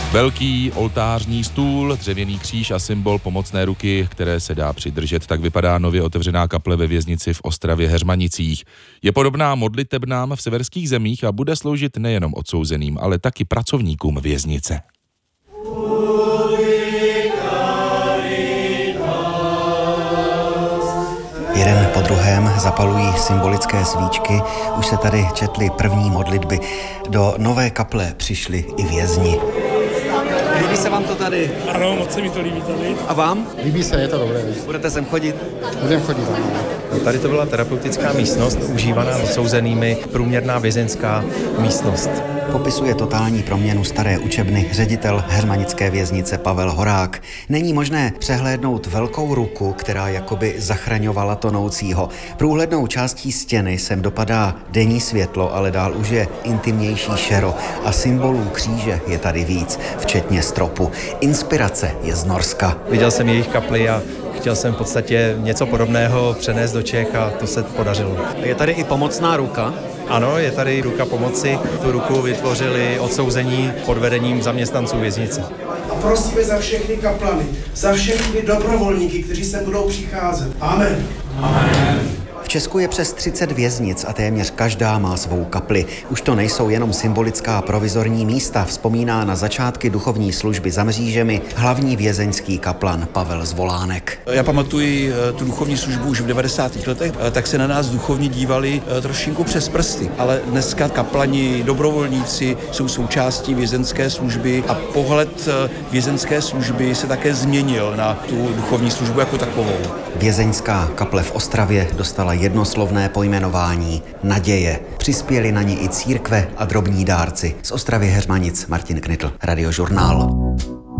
Velký oltářní stůl, dřevěný kříž a symbol pomocné ruky, které se dá přidržet. Tak vypadá nově otevřená kaple ve věznici v Ostravě-Heřmanicích. Je podobná modlitebnám v severských zemích a bude sloužit nejenom odsouzeným, ale taky pracovníkům věznice. Jeden po druhém zapalují symbolické svíčky, už se tady četly první modlitby. Do nové kaple přišli i vězni. Líbí se vám to tady? Ano, moc se mi to líbí tady. A vám? Líbí se, je to dobré. Budete sem chodit? Budeme chodit. Tady to byla terapeutická místnost, užívaná odsouzenými, průměrná vězeňská místnost. Popisuje totální proměnu staré učebny ředitel heřmanické věznice Pavel Horák. Není možné přehlédnout velkou ruku, která jakoby zachraňovala tonoucího. Průhlednou částí stěny sem dopadá denní světlo, ale dál už je intimnější šero a symbolů kříže je tady víc, včetně stropu. Inspirace je z Norska. Viděl jsem jejich kapli a chtěl jsem v podstatě něco podobného přenést do Čech a to se podařilo. Je tady i pomocná ruka? Ano, je tady ruka pomoci. Tu ruku vytvořili odsouzení pod vedením zaměstnanců věznice. A prosíme za všechny kaplany, za všechny dobrovolníky, kteří se budou přicházet. Amen. Amen. V Česku je přes 30 věznic a téměř každá má svou kapli. Už to nejsou jenom symbolická provizorní místa, vzpomíná na začátky duchovní služby za mřížemi hlavní vězeňský kaplan Pavel Zvolánek. Já pamatuji tu duchovní službu už v 90. letech, tak se na nás duchovně dívali trošinku přes prsty. Ale dneska kaplani, dobrovolníci jsou součástí vězeňské služby a pohled vězeňské služby se také změnil na tu duchovní službu jako takovou. Vězeňská kaple v Ostravě dostala jednoslovné pojmenování Naděje. Přispěli na ní i církve a drobní dárci. Z Ostravy Heřmanic Martin Knitl, Radiožurnál.